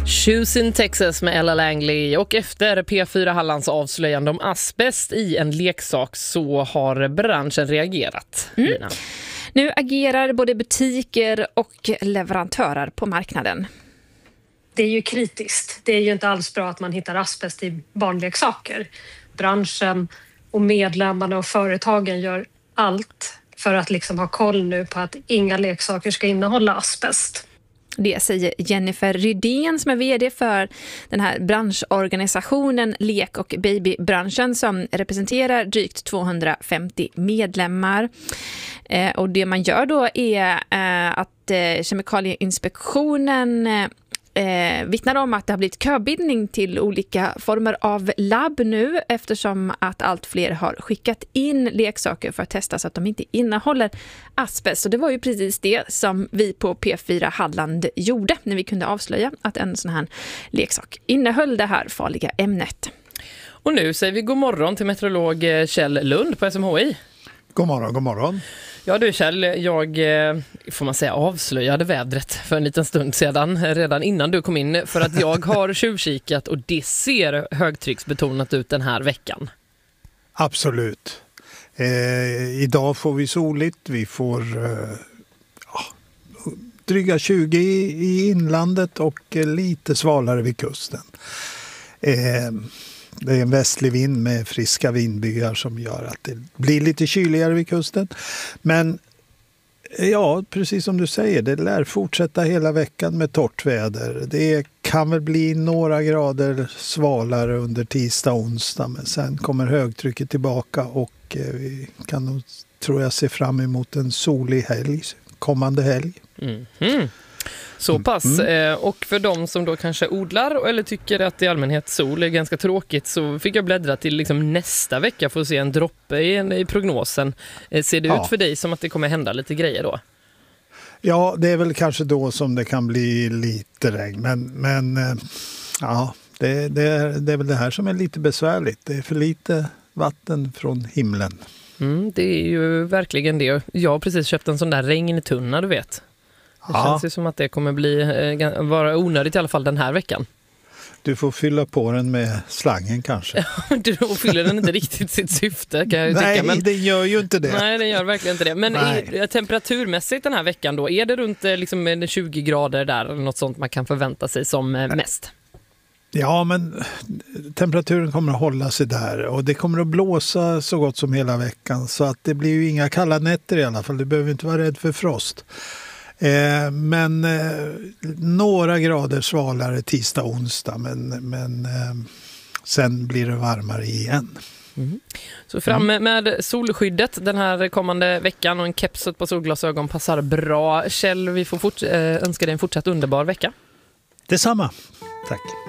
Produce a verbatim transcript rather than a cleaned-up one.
Shoes in Texas med Ella Langley, och efter P fyra Hallands avslöjande om asbest i en leksak så har branschen reagerat. Mm. Nu agerar både butiker och leverantörer på marknaden. Det är ju kritiskt. Det är ju inte alls bra att man hittar asbest i barnleksaker. Branschen och medlemmarna och företagen gör allt för att liksom ha koll nu på att inga leksaker ska innehålla asbest. Det säger Jennifer Rydén som är vd för den här branschorganisationen Lek- och babybranschen som representerar drygt tvåhundrafemtio medlemmar. Eh, och det man gör då är eh, att eh, Kemikalieinspektionen eh, Eh, vittnar om att det har blivit köbildning till olika former av labb nu eftersom att allt fler har skickat in leksaker för att testa så att de inte innehåller asbest. Och det var ju precis det som vi på P fyra Halland gjorde när vi kunde avslöja att en sån här leksak innehöll det här farliga ämnet. Och nu säger vi god morgon till meteorolog Kjell Lund på S M H I. God morgon, god morgon. Ja du Kjell, jag får man säga avslöjade vädret för en liten stund sedan, redan innan du kom in, för att jag har tjuvkikat och det ser högtrycksbetonat ut den här veckan. Absolut. Eh, idag får vi soligt, vi får eh, ja, dryga tjugo i, i inlandet och eh, lite svalare vid kusten. Eh, Det är en västlig vind med friska vindbyar som gör att det blir lite kyligare vid kusten. Men ja, precis som du säger, det lär fortsätta hela veckan med torrt väder. Det kan väl bli några grader svalare under tisdag och onsdag, men sen kommer högtrycket tillbaka och vi kan nog, tror jag, se fram emot en solig helg, kommande helg. Mm. Mm. Så pass. Mm. Och för de som då kanske odlar eller tycker att i allmänhet sol är ganska tråkigt, så fick jag bläddra till liksom nästa vecka för att se en droppe i, i prognosen. Ser det ja. ut för dig som att det kommer hända lite grejer då? Ja, det är väl kanske då som det kan bli lite regn. Men, men ja, det, det, är, det är väl det här som är lite besvärligt. Det är för lite vatten från himlen. Mm, det är ju verkligen det. Jag har precis köpt en sån där regntunna, du vet. Det ja. känns ju som att det kommer bli eh, vara onödigt i alla fall den här veckan. Du får fylla på den med slangen kanske. Du fyller den inte riktigt sitt syfte, kan jag nej, tycka. Men det gör ju inte det. Nej, den gör verkligen inte det. Men är, temperaturmässigt den här veckan då, är det runt liksom tjugo grader där eller något sånt man kan förvänta sig som eh, mest? Ja, men temperaturen kommer att hålla sig där och det kommer att blåsa så gott som hela veckan, så att det blir ju inga kalla nätter i alla fall. Du behöver inte vara rädd för frost. Eh, men eh, några grader svalare tisdag och onsdag, men, men eh, sen blir det varmare igen. Mm. Så fram med solskyddet den här kommande veckan, och en keps och ett par solglasögon passar bra. Kjell, vi får fort, eh, önska dig en fortsatt underbar vecka. Detsamma. Tack.